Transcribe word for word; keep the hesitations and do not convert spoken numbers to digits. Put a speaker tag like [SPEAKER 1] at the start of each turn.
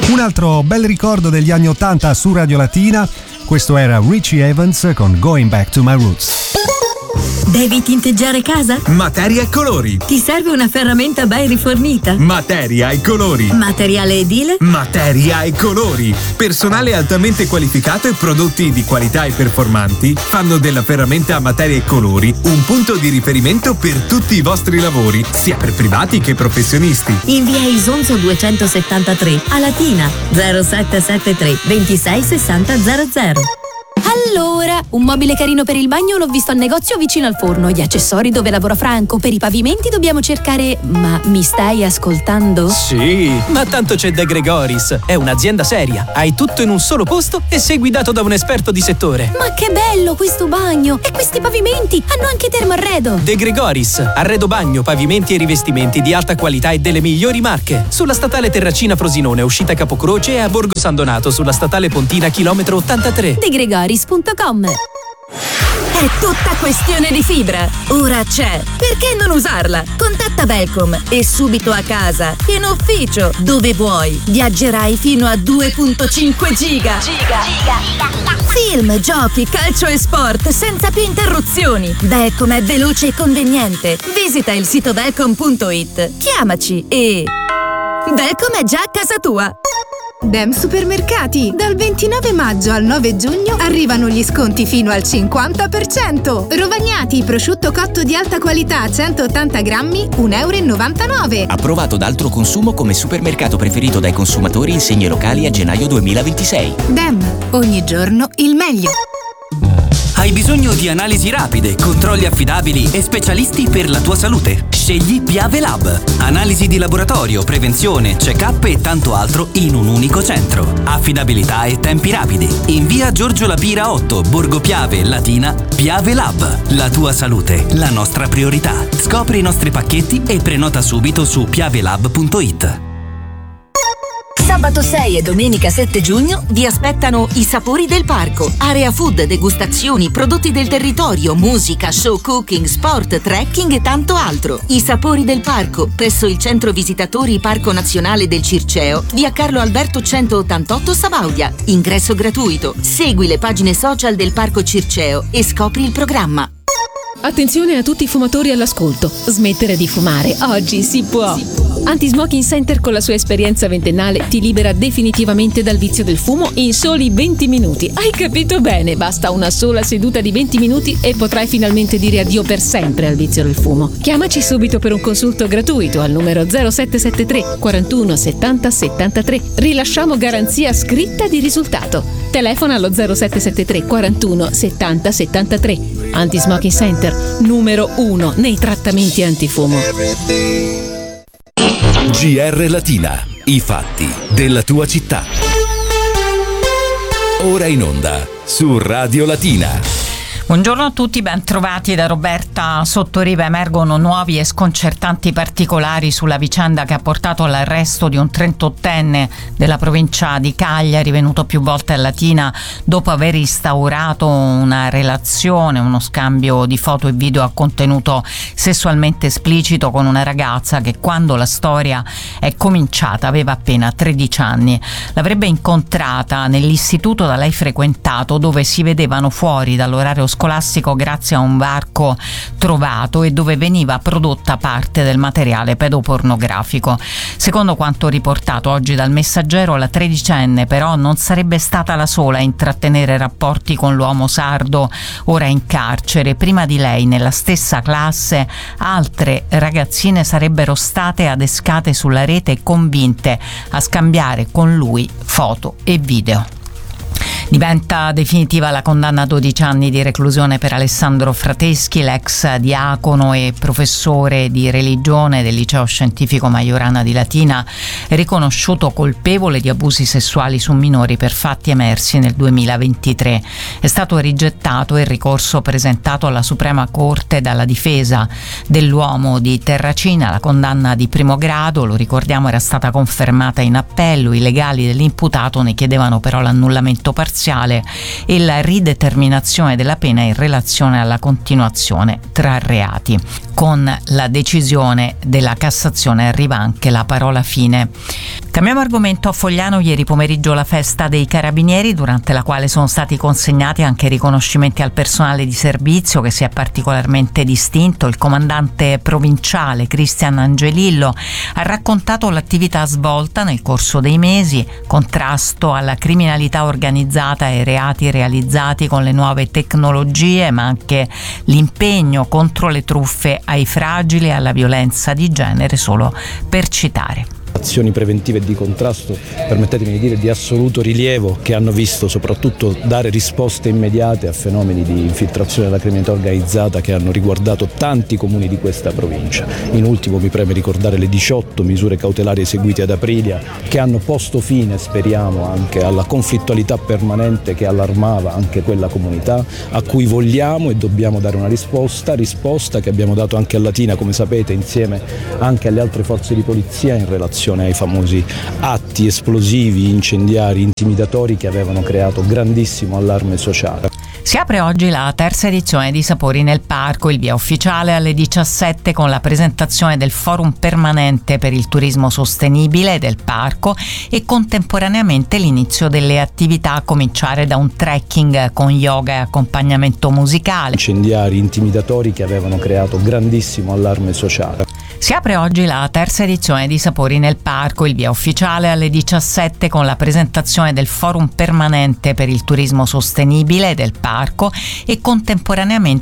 [SPEAKER 1] Un altro bel ricordo degli anni ottanta su Radio Latina, questo era Richie Evans con Going Back to My Roots.
[SPEAKER 2] Devi tinteggiare casa?
[SPEAKER 3] Materia e colori.
[SPEAKER 2] Ti serve una ferramenta ben rifornita?
[SPEAKER 3] Materia e colori.
[SPEAKER 2] Materiale edile?
[SPEAKER 3] Materia e colori. Personale altamente qualificato e prodotti di qualità e performanti fanno della ferramenta Materia e colori un punto di riferimento per tutti i vostri lavori, sia per privati che professionisti.
[SPEAKER 2] In via Isonzo duecentosettantatré a Latina zero sette sette tre ventisei sessanta zero zero.
[SPEAKER 4] Allora, un mobile carino per il bagno l'ho visto al negozio vicino al forno. Gli accessori dove lavora Franco. Per i pavimenti dobbiamo cercare... Ma mi stai ascoltando?
[SPEAKER 5] Sì, ma tanto c'è De Gregoris. È un'azienda seria. Hai tutto in un solo posto e sei guidato da un esperto di settore.
[SPEAKER 4] Ma che bello questo bagno! E questi pavimenti hanno anche termoarredo.
[SPEAKER 5] De Gregoris, arredo bagno, pavimenti e rivestimenti di alta qualità e delle migliori marche. Sulla statale Terracina Frosinone, uscita Capocroce, e a Borgo San Donato sulla statale Pontina chilometro ottantatré.
[SPEAKER 4] De Gregoris punto com.
[SPEAKER 2] È tutta questione di fibra. Ora c'è. Perché non usarla? Contatta Velcom e subito a casa, in ufficio, dove vuoi. Viaggerai fino a due virgola cinque giga. Giga. Film, giochi, calcio e sport senza più interruzioni. Velcom è veloce e conveniente. Visita il sito velcom punto it. Chiamaci e... Velcom è già a casa tua.
[SPEAKER 6] Dem Supermercati. Dal ventinove maggio al nove giugno arrivano gli sconti fino al cinquanta per cento. Rovagnati, prosciutto cotto di alta qualità centottanta grammi, un euro e novantanove.
[SPEAKER 7] Approvato da Altro Consumo come supermercato preferito dai consumatori in segni locali a gennaio duemilaventisei.
[SPEAKER 6] Dem, ogni giorno il meglio.
[SPEAKER 8] Hai bisogno di analisi rapide, controlli affidabili e specialisti per la tua salute? Scegli Piave Lab. Analisi di laboratorio, prevenzione, check-up e tanto altro in un unico centro. Affidabilità e tempi rapidi. In via Giorgio Lapira otto, Borgo Piave, Latina, Piave Lab. La tua salute, la nostra priorità. Scopri i nostri pacchetti e prenota subito su piavelab punto it.
[SPEAKER 2] Sabato sei e domenica sette giugno vi aspettano i Sapori del Parco. Area food, degustazioni, prodotti del territorio, musica, show cooking, sport, trekking e tanto altro. I Sapori del Parco, presso il centro visitatori Parco Nazionale del Circeo, via Carlo Alberto centottantotto Sabaudia. Ingresso gratuito. Segui le pagine social del Parco Circeo e scopri il programma.
[SPEAKER 9] Attenzione a tutti i fumatori all'ascolto. Smettere di fumare oggi si può. Anti-Smoking Center con la sua esperienza ventennale ti libera definitivamente dal vizio del fumo in soli venti minuti. Hai capito bene? Basta una sola seduta di venti minuti e potrai finalmente dire addio per sempre al vizio del fumo. Chiamaci subito per un consulto gratuito al numero zero sette sette tre quarantuno settanta settantatré. Rilasciamo garanzia scritta di risultato. Telefona allo zero sette sette tre quarantuno settanta settantatré. Anti-Smoking Center, numero uno nei trattamenti antifumo.
[SPEAKER 10] G R Latina, i fatti della tua città. Ora in onda su Radio Latina.
[SPEAKER 11] Buongiorno a tutti, ben trovati da Roberta Sottoriva. Emergono nuovi e sconcertanti particolari sulla vicenda che ha portato all'arresto di un trentottenne della provincia di Cagliari, venuto più volte a Latina dopo aver instaurato una relazione, uno scambio di foto e video a contenuto sessualmente esplicito con una ragazza che, quando la storia è cominciata, aveva appena tredici anni. L'avrebbe incontrata nell'istituto da lei frequentato, dove si vedevano fuori dall'orario scolastico grazie a un varco trovato e dove veniva prodotta parte del materiale pedopornografico. Secondo quanto riportato oggi dal Messaggero, la tredicenne però non sarebbe stata la sola a intrattenere rapporti con l'uomo sardo, ora in carcere. Prima di lei, nella stessa classe, altre ragazzine sarebbero state adescate sulla rete, convinte a scambiare con lui foto e video. Diventa definitiva la condanna a dodici anni di reclusione per Alessandro Frateschi, l'ex diacono e professore di religione del liceo scientifico Majorana di Latina, riconosciuto colpevole di abusi sessuali su minori per fatti emersi nel duemilaventitré. È stato rigettato il ricorso presentato alla Suprema Corte dalla difesa dell'uomo di Terracina. La condanna di primo grado, lo ricordiamo, era stata confermata in appello. I legali dell'imputato ne chiedevano però l'annullamento parziale e la rideterminazione della pena in relazione alla continuazione tra reati. Con la decisione della Cassazione arriva anche la parola fine. Cambiamo argomento. A Fogliano ieri pomeriggio la festa dei carabinieri, durante la quale sono stati consegnati anche riconoscimenti al personale di servizio che si è particolarmente distinto. Il comandante provinciale Cristian Angelillo ha raccontato l'attività svolta nel corso dei mesi, contrasto alla criminalità organizzata e reati realizzati con le nuove tecnologie, ma anche l'impegno contro le truffe ai fragili e alla violenza di genere, solo per citare.
[SPEAKER 12] Azioni preventive e di contrasto, permettetemi di dire, di assoluto rilievo, che hanno visto soprattutto dare risposte immediate a fenomeni di infiltrazione della criminalità organizzata che hanno riguardato tanti comuni di questa provincia. In ultimo mi preme ricordare le diciotto misure cautelari eseguite ad Aprilia, che hanno posto fine, speriamo, anche alla conflittualità permanente che allarmava anche quella comunità, a cui vogliamo e dobbiamo dare una risposta, risposta che abbiamo dato anche a Latina, come sapete, insieme anche alle altre forze di polizia in relazione ai famosi atti esplosivi, incendiari, intimidatori che avevano creato grandissimo allarme sociale.
[SPEAKER 11] Si apre oggi la terza edizione di Sapori nel Parco, il via ufficiale alle diciassette con la presentazione del forum permanente per il turismo sostenibile del parco e contemporaneamente l'inizio delle attività, a cominciare da un trekking con yoga e accompagnamento musicale.
[SPEAKER 12] Incendiari, intimidatori che avevano creato grandissimo allarme sociale.
[SPEAKER 11] Si apre oggi la terza edizione di Sapori nel Parco, il via ufficiale alle diciassette con la presentazione del forum permanente per il turismo sostenibile del parco e contemporaneamente